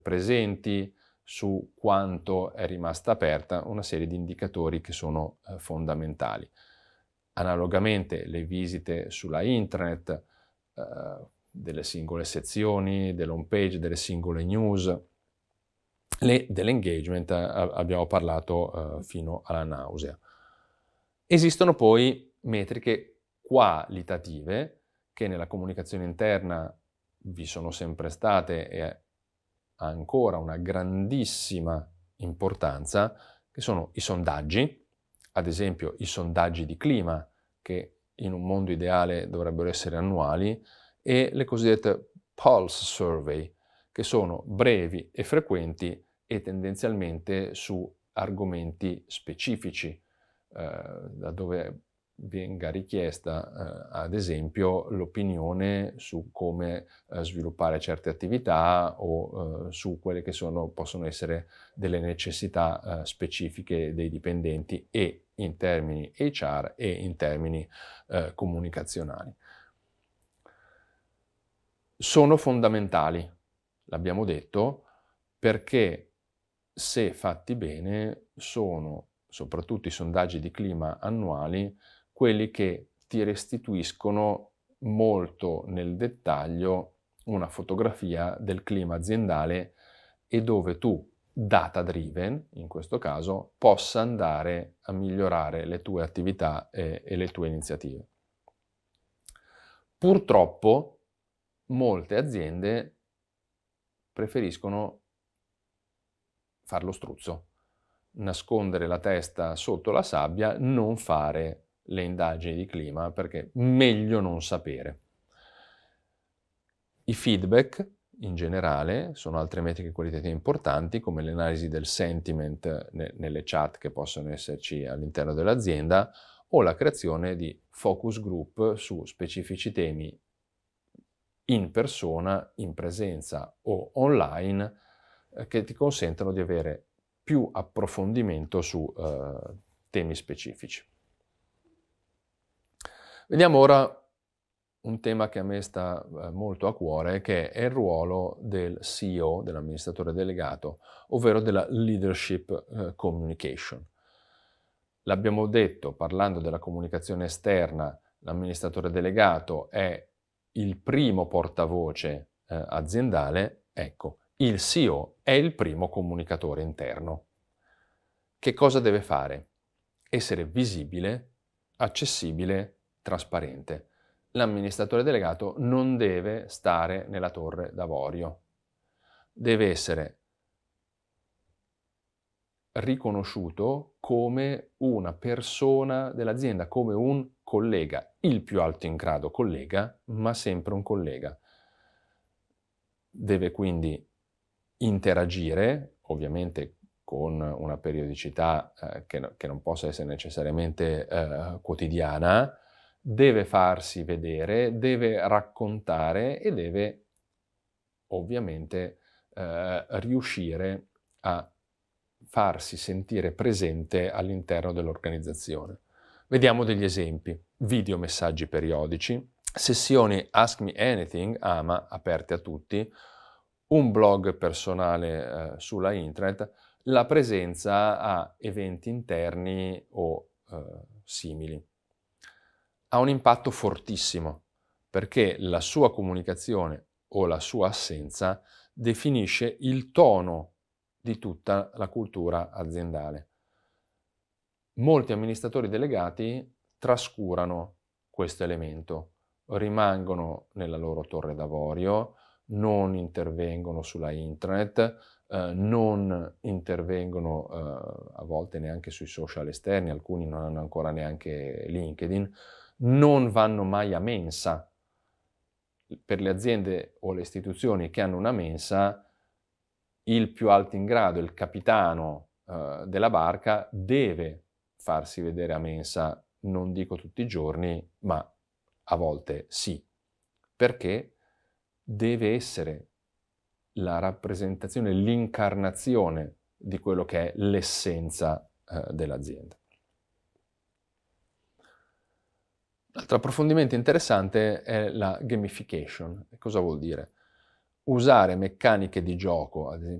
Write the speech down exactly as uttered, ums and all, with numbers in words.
presenti, su quanto è rimasta aperta, una serie di indicatori che sono eh, fondamentali. Analogamente le visite sulla intranet, eh, delle singole sezioni, dell'home page, delle singole news, le, dell'engagement eh, abbiamo parlato eh, fino alla nausea. Esistono poi metriche qualitative che nella comunicazione interna vi sono sempre state e ha ancora una grandissima importanza, che sono i sondaggi, ad esempio i sondaggi di clima, che in un mondo ideale dovrebbero essere annuali, e le cosiddette pulse survey, che sono brevi e frequenti e tendenzialmente su argomenti specifici, eh, da dove venga richiesta, eh, ad esempio, l'opinione su come eh, sviluppare certe attività o eh, su quelle che sono, possono essere delle necessità eh, specifiche dei dipendenti e in termini H R e in termini eh, comunicazionali. Sono fondamentali, l'abbiamo detto, perché se fatti bene sono, soprattutto i sondaggi di clima annuali, quelli che ti restituiscono molto nel dettaglio una fotografia del clima aziendale e dove tu, data driven, in questo caso, possa andare a migliorare le tue attività e, e le tue iniziative. Purtroppo molte aziende preferiscono fare lo struzzo, nascondere la testa sotto la sabbia, non fare le indagini di clima perché meglio non sapere. I feedback in generale sono altre metriche qualitative importanti, come l'analisi del sentiment ne- nelle chat che possono esserci all'interno dell'azienda o la creazione di focus group su specifici temi in persona, in presenza o online, eh, che ti consentono di avere più approfondimento su eh, temi specifici. Vediamo ora un tema che a me sta eh, molto a cuore, che è il ruolo del C E O, dell'amministratore delegato, ovvero della leadership eh, communication. L'abbiamo detto, parlando della comunicazione esterna, l'amministratore delegato è il primo portavoce eh, aziendale, ecco, il C E O è il primo comunicatore interno. Che cosa deve fare? Essere visibile, accessibile, trasparente. L'amministratore delegato non deve stare nella torre d'avorio. Deve essere riconosciuto come una persona dell'azienda, come un collega, il più alto in grado collega, ma sempre un collega. Deve quindi interagire, ovviamente con una periodicità eh, che, no, che non possa essere necessariamente eh, quotidiana, deve farsi vedere, deve raccontare e deve ovviamente eh, riuscire a farsi sentire presente all'interno dell'organizzazione. Vediamo degli esempi: video messaggi periodici, sessioni Ask Me Anything, A M A, aperte a tutti, un blog personale eh, sulla intranet, la presenza a eventi interni o eh, simili. Ha un impatto fortissimo perché la sua comunicazione o la sua assenza definisce il tono di tutta la cultura aziendale. Molti amministratori delegati trascurano questo elemento, rimangono nella loro torre d'avorio, non intervengono sulla intranet, eh, non intervengono eh, a volte neanche sui social esterni, alcuni non hanno ancora neanche LinkedIn, non vanno mai a mensa. Per le aziende o le istituzioni che hanno una mensa, il più alto in grado, il capitano eh, della barca, deve farsi vedere a mensa, non dico tutti i giorni, ma a volte sì, perché deve essere la rappresentazione, l'incarnazione di quello che è l'essenza eh, dell'azienda. L'altro approfondimento interessante è la gamification. Cosa vuol dire? usare meccaniche di gioco, ad esempio